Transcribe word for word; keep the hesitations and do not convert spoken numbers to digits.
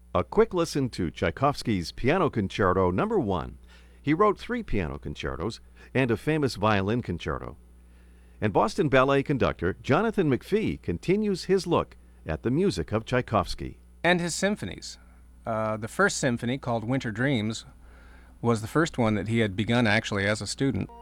A quick listen to Tchaikovsky's Piano Concerto Number One. He wrote three piano concertos and a famous violin concerto. And Boston Ballet conductor Jonathan McPhee continues his look at the music of Tchaikovsky. And his symphonies. Uh, the first symphony, called Winter Dreams, was the first one that he had begun actually as a student.